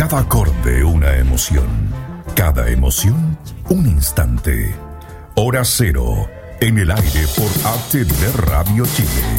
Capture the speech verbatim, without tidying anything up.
Cada acorde una emoción. Cada emoción un instante. Hora cero. En el aire por A T V Radio Chile.